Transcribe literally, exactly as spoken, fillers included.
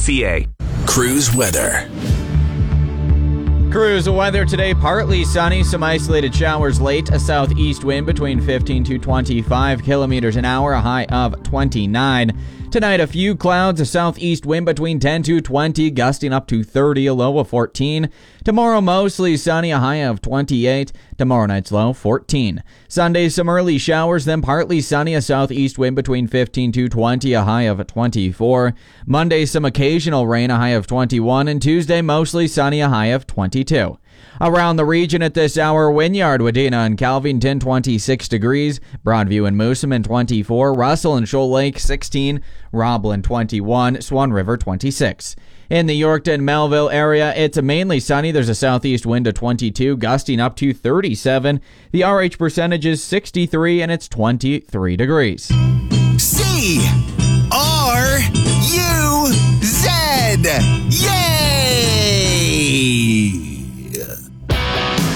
C A. Cruise weather. Cruise weather today, partly sunny, some isolated showers late, a southeast wind between fifteen to twenty-five kilometers an hour, a high of twenty-nine. Tonight, a few clouds, a southeast wind between ten to twenty, gusting up to thirty, a low of fourteen. Tomorrow, mostly sunny, a high of twenty-eight. Tomorrow night's low, fourteen. Sunday, some early showers, then partly sunny, a southeast wind between fifteen to twenty, a high of twenty-four. Monday, some occasional rain, a high of twenty-one. And Tuesday, mostly sunny, a high of twenty-two. Around the region at this hour, Wynyard, Wadena, and Calvington, twenty-six degrees. Broadview and Moosomin, twenty-four. Russell and Shoal Lake, sixteen. Roblin, twenty-one. Swan River, twenty-six. In the Yorkton-Melville area, it's mainly sunny. There's a southeast wind of twenty-two, gusting up to thirty-seven. The R H percentage is sixty-three, and it's twenty-three degrees. C R U Z. Yeah!